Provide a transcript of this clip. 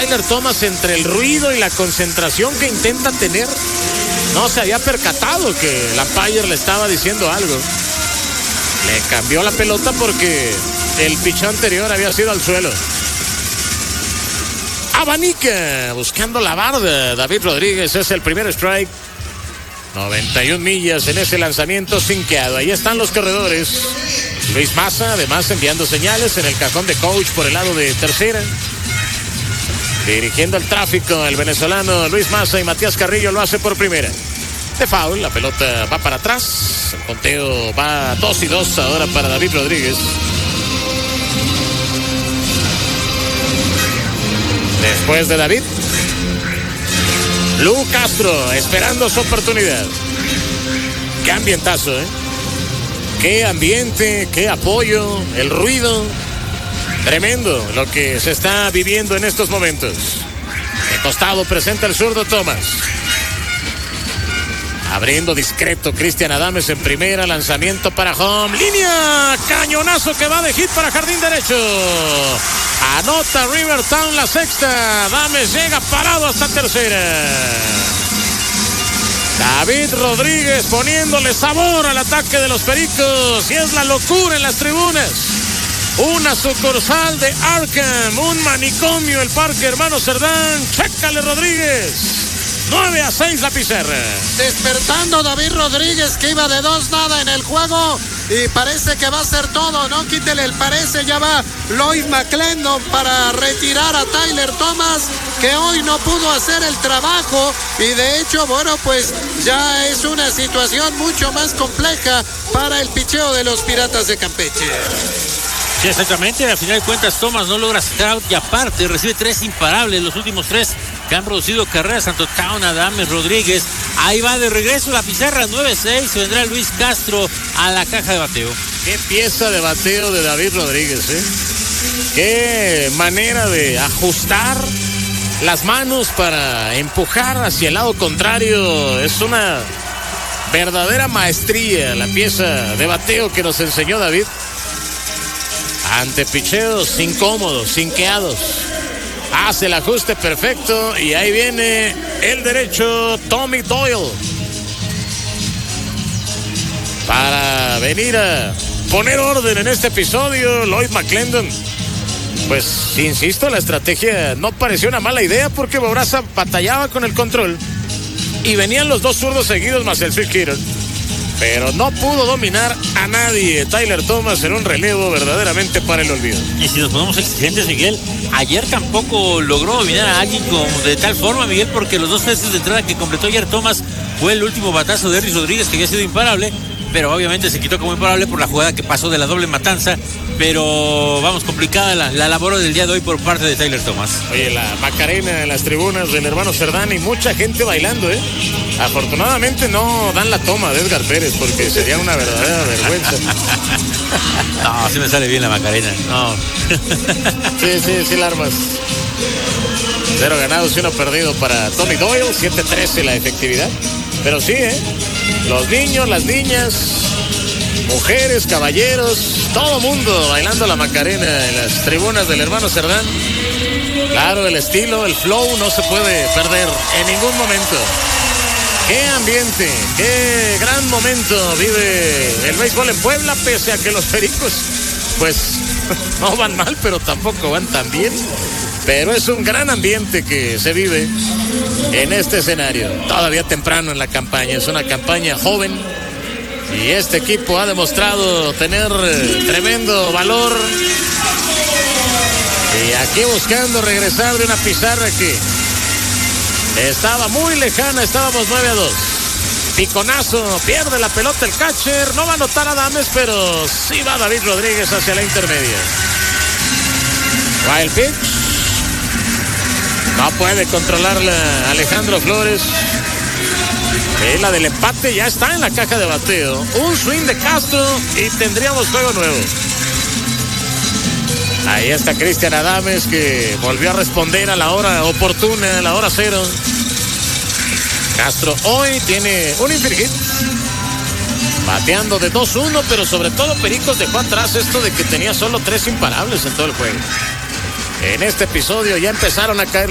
Tyler Thomas, entre el ruido y la concentración que intenta tener, no se había percatado que el umpire le estaba diciendo algo. Le cambió la pelota porque el pichón anterior había sido al suelo. Abanica buscando la barda. David Rodríguez, es el primer strike. 91 millas en ese lanzamiento sinqueado. Ahí están los corredores. Luis Maza, además, enviando señales en el cajón de coach por el lado de tercera. Dirigiendo el tráfico, el venezolano Luis Maza, y Matías Carrillo lo hace por primera. De foul, la pelota va para atrás. El conteo va 2-2 ahora para David Rodríguez. Después de David, Lu Castro esperando su oportunidad. Qué ambientazo, ¿eh? Qué ambiente, qué apoyo, el ruido. Tremendo lo que se está viviendo en estos momentos. De costado presenta el zurdo Thomas. Abriendo discreto Cristian Adames en primera, lanzamiento para home. Línea, cañonazo que va de hit para jardín derecho. Anota Rivertown la sexta. Adames llega parado hasta tercera. David Rodríguez poniéndole sabor al ataque de los Pericos. Y es la locura en las tribunas. Una sucursal de Arkham, un manicomio, el Parque Hermano Cerdán. Chécale, Rodríguez. 9-6 la pizarra. Despertando David Rodríguez, que iba de 2-0 en el juego, y parece que va a ser todo, ¿no? Quítele el parece, ya va Lloyd McClendon para retirar a Tyler Thomas, que hoy no pudo hacer el trabajo, y de hecho, bueno, pues ya es una situación mucho más compleja para el picheo de los Piratas de Campeche. Sí, exactamente, al final de cuentas Thomas no logra sacar out y aparte recibe 3 imparables, los últimos 3 que han producido carreras, tanto Town, Adames, Rodríguez. Ahí va de regreso la pizarra, 9-6, vendrá Luis Castro a la caja de bateo. Qué pieza de bateo de David Rodríguez, ¿eh? Qué manera de ajustar las manos para empujar hacia el lado contrario. Es una verdadera maestría la pieza de bateo que nos enseñó David. Ante picheos incómodos, sinqueados. Hace el ajuste perfecto y ahí viene el derecho Tommy Doyle para venir a poner orden en este episodio. Lloyd McClendon, pues insisto, la estrategia no pareció una mala idea porque Bobraza batallaba con el control y venían los dos zurdos seguidos más el free hitter, pero no pudo dominar a nadie. Tyler Thomas en un relevo verdaderamente para el olvido. Y si nos ponemos exigentes, Miguel, ayer tampoco logró dominar a alguien de tal forma, Miguel, porque los 2 tercios de entrada que completó ayer Thomas fue el último batazo de Erris Rodríguez, que había sido imparable, pero obviamente se quitó como imparable por la jugada que pasó de la doble matanza. Pero vamos, complicada la labor del día de hoy por parte de Tyler Thomas. Oye, la Macarena en las tribunas del hermano Cerdán y mucha gente bailando, ¿eh? Afortunadamente no dan la toma de Edgar Pérez porque sería una verdadera vergüenza. No, sí me sale bien la Macarena. No. Sí la armas. 0 ganados y 1 perdido para Tommy Doyle, 7-13 la efectividad. Pero sí, los niños, las niñas, mujeres, caballeros, todo mundo bailando la Macarena en las tribunas del hermano Cerdán. Claro, el estilo, el flow no se puede perder en ningún momento. Qué ambiente, qué gran momento vive el béisbol en Puebla, pese a que los Pericos pues no van mal, pero tampoco van tan bien. Pero es un gran ambiente que se vive en este escenario. Todavía temprano en la campaña, es una campaña joven y este equipo ha demostrado tener tremendo valor. Y aquí buscando regresar de una pizarra que estaba muy lejana, estábamos 9-2. Piconazo, pierde la pelota el catcher, no va a anotar a Adames, pero sí va David Rodríguez hacia la intermedia. Wild pitch. No puede controlarla Alejandro Flores. La del empate ya está en la caja de bateo. Un swing de Castro y tendríamos juego nuevo. Ahí está Cristian Adames, que volvió a responder a la hora oportuna, a la hora 0. Castro hoy tiene un infield hit, bateando de 2-1, pero sobre todo Pericos dejó atrás esto de que tenía solo 3 imparables en todo el juego. En este episodio ya empezaron a caer